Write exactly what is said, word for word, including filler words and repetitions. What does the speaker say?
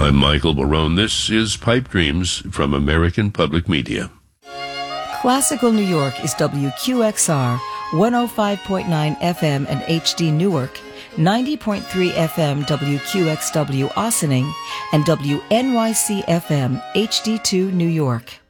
I'm Michael Barone. This is Pipe Dreams from American Public Media. Classical New York is W Q X R, one oh five point nine F M and H D Newark, ninety point three F M W Q X W Ossining, and W N Y C F M H D two New York.